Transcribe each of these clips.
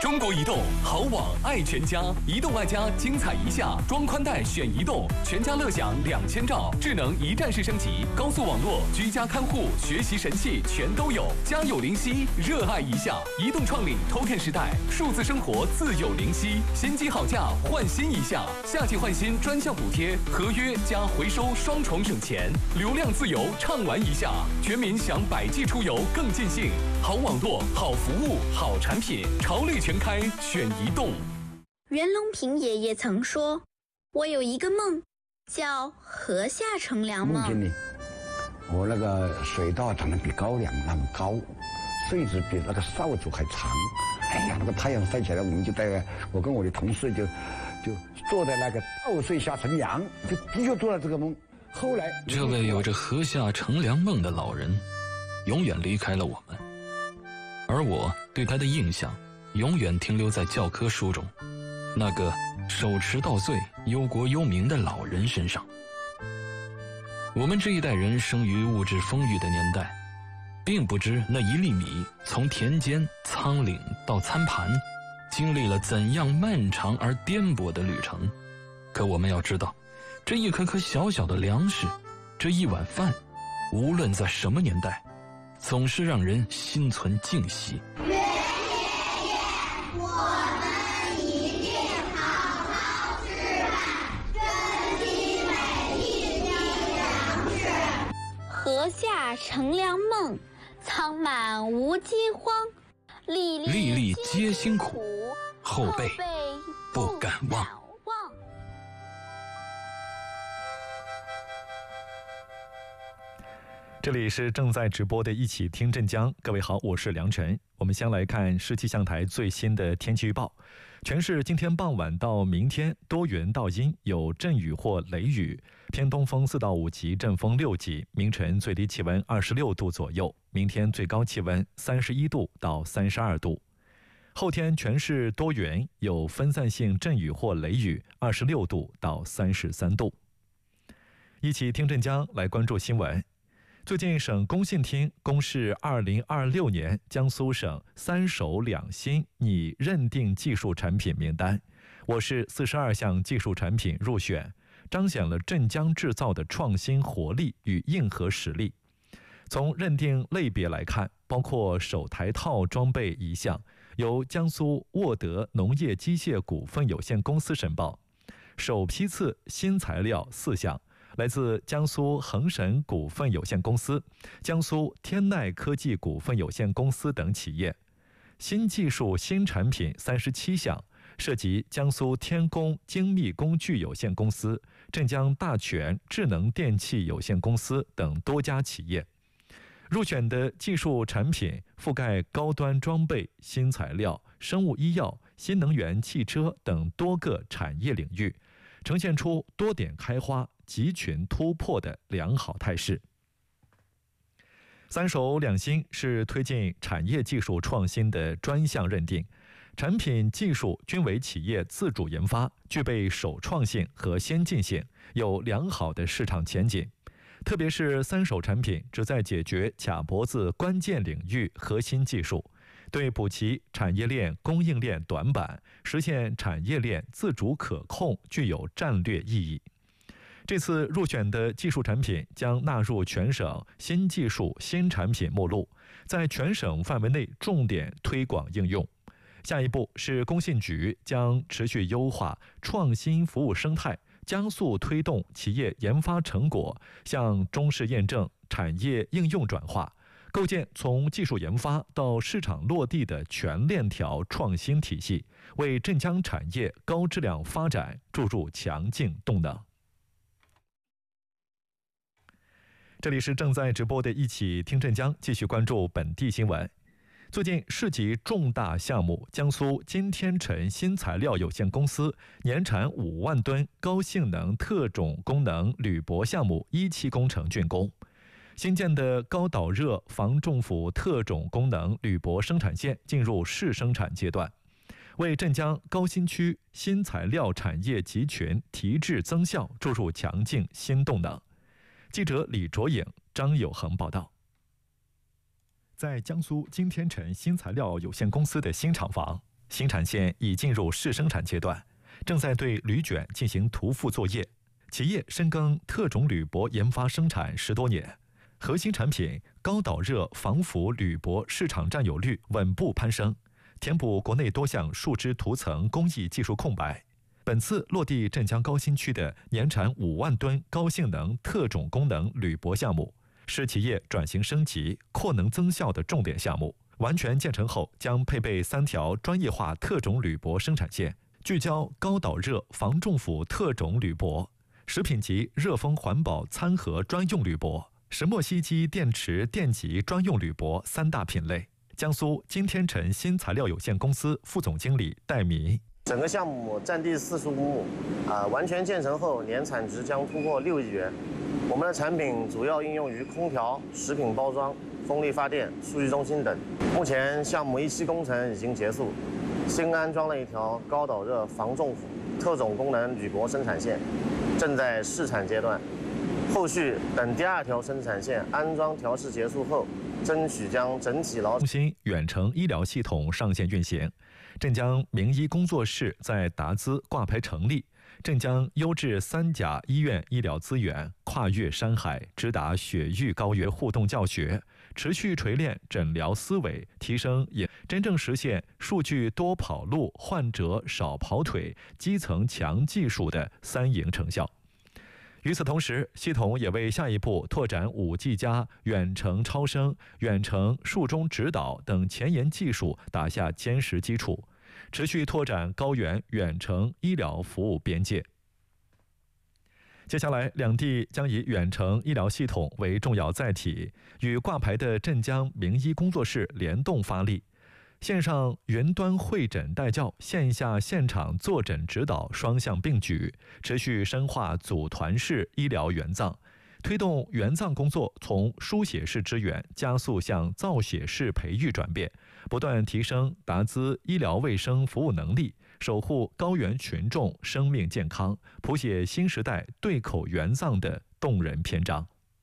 中国移动好网爱全家，移动爱家精彩一下，装宽带选移动，全家乐享2000兆，智能一站式升级，高速网络，居家看护，学习神器全都有。家有灵犀，热爱一下。移动创领 Token 时代，数字生活自有灵犀。新机好价，换新一下，夏季换新专项补贴，合约加回收双重省钱，流量自由畅玩一下，全民享百 G 出游更尽兴。好网络，好服务，好产品，潮类全开，选移动。 袁隆平爷爷曾说：“我有一个梦，叫河下乘凉梦。” 梦见你，我那个水稻长得比高粱那么高，穗子比那个扫帚还长。哎呀，那个太阳晒起来，我跟我的同事就坐在那个稻穗下乘凉，就的确做了这个梦。后来， 这位有着河下乘凉梦的老人，永远离开了我们，而我对他的印象，永远停留在教科书中那个手持稻穗、忧国忧民的老人身上。我们这一代人生于物质丰裕的年代，并不知那一粒米从田间、仓廪到餐盘，经历了怎样漫长而颠簸的旅程。可我们要知道，这一颗颗小小的粮食，这一碗饭，无论在什么年代，总是让人心存敬惜。 河下乘凉梦，仓满无饥荒，粒粒皆辛苦， 后辈不敢忘。 这里是正在直播的一起听镇江，各位好，我是梁晨。我们先来看市气象台最新的天气预报。全市今天傍晚到明天多云到阴，有阵雨或雷雨，偏东风4到5级，阵风6级。明晨最低气温26度左右，明天最高气温31度到32度。后天全市多云，有分散性阵雨或雷雨，26度到33度。一起听镇江，来关注新闻。最近，省工信厅公示2026年江苏省3手2新拟认定技术产品名单，我市42项技术产品入选，彰显了镇江制造的创新活力与硬核实力。从认定类别来看，包括手台套装备1项，由江苏沃德农业机械股份有限公司申报；首批次新材料4项。来自江苏恒神股份有限公司、江苏天籁科技股份有限公司等企业；新技术新产品37项，涉及江苏天工精密工具有限公司、镇江大全智能电器有限公司等多家企业。入选的技术产品覆盖高端装备、新材料、生物医药、新能源汽车等多个产业领域，呈现出多点开花、集群突破的良好态势。3手2新是推进产业技术创新的专项认定，产品技术均为企业自主研发，具备首创性和先进性，有良好的市场前景。特别是3手产品旨在解决卡脖子关键领域核心技术，对补齐产业链供应链短板，实现产业链自主可控具有战略意义。这次入选的技术产品将纳入全省新技术新产品目录，在全省范围内重点推广应用。下一步是工信局将持续优化创新服务生态，加速推动企业研发成果向中试验证、产业应用转化，构建从技术研发到市场落地的全链条创新体系，为镇江产业高质量发展注入强劲动能。这里是正在直播的一起听镇江，继续关注本地新闻。最近市级重大项目江苏金天辰新材料有限公司年产5万吨高性能特种功能铝箔项目1期工程竣工，新建的高导热防重腐特种功能铝箔生产线进入试生产阶段，为镇江高新区新材料产业集群提质增效注入强劲新动能。记者李卓颖、张有恒报道。在江苏金天辰新材料有限公司的新厂房， 新产线已进入试生产阶段，正在对铝卷进行涂覆作业。企业深耕特种铝箔研发生产10多年，核心产品高导热防腐铝箔市场占有率稳步攀升，填补国内多项树脂涂层工艺技术空白。本次落地镇江高新区的年产5万吨高性能特种功能铝箔项目，是企业转型升级、扩能增效的重点项目。完全建成后，将配备3条专业化特种铝箔生产线，聚焦高导热防重腐特种铝箔、食品级热风环保餐盒专用铝箔、石墨烯基电池电极专用铝箔3大品类。江苏金天成新材料有限公司副总经理戴明。 整个项目占地45亩，完全建成后年产值将突破6亿元。我们的产品主要应用于空调、食品包装、风力发电、数据中心等。目前项目1期工程已经结束，新安装了1条高导热防重腐特种功能铝箔生产线，正在试产阶段。后续等第2条生产线安装调试结束后，争取将整体中心远程医疗系统上线运行。镇江名医工作室在达资挂牌成立，镇江优质3甲医院医疗资源跨越山海，直达雪域高原互动教学，持续锤炼诊疗思维，提升真正实现数据多跑路、患者少跑腿、基层强技术的3赢成效。与此同时，系统也为下一步拓展5G+、远程超声、远程术中指导等前沿技术打下坚实基础，持续拓展高原远程医疗服务边界。接下来，两地将以远程医疗系统为重要载体，与挂牌的镇江名医工作室联动发力。线上云端会诊带教，线下现场坐诊指导双向并举，持续深化组团式医疗援藏，推动援藏工作从输血式支援加速向造血式培育转变，不断提升达资医疗卫生服务能力，守护高原群众生命健康，谱写新时代对口援藏的动人篇章。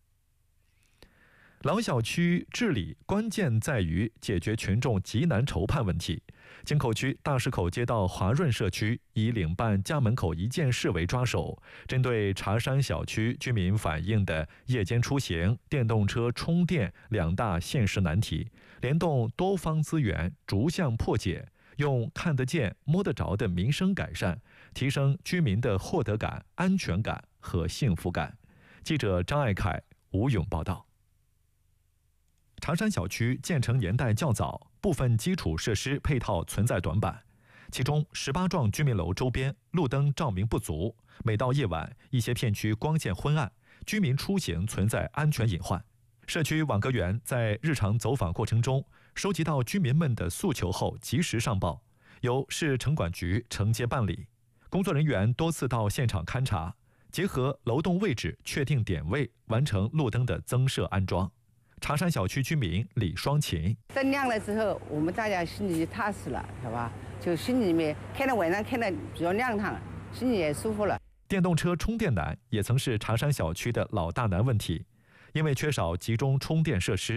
老小区治理关键在于解决群众急难愁盼问题。京口区大石口街道华润社区以领办家门口1件事为抓手，针对茶山小区居民反映的夜间出行、电动车充电2大现实难题，联动多方资源，逐项破解，用看得见、摸得着的民生改善，提升居民的获得感、安全感和幸福感。记者张爱凯、吴勇报道。茶山小区建成年代较早，部分基础设施配套存在短板，其中18幢居民楼周边路灯照明不足，每到夜晚，一些片区光线昏暗，居民出行存在安全隐患。社区网格员在日常走访过程中，收集到居民们的诉求后及时上报，由市城管局承接办理。工作人员多次到现场勘查，结合楼栋位置确定点位，完成路灯的增设安装。茶山小区居民李双琴： 灯亮了之后，我们大家心里就踏实了，是吧？就心里面看到晚上看到比较亮堂，心里也舒服了。 电动车充电难也曾是茶山小区的老大难问题，因为缺少集中充电设施，